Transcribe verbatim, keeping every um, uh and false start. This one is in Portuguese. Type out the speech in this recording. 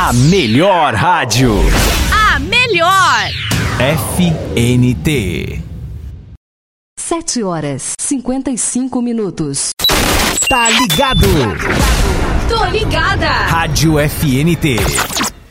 A melhor rádio. A melhor. F N T. Sete horas, cinquenta e cinco minutos. Tá ligado? Tô ligada. Rádio F N T.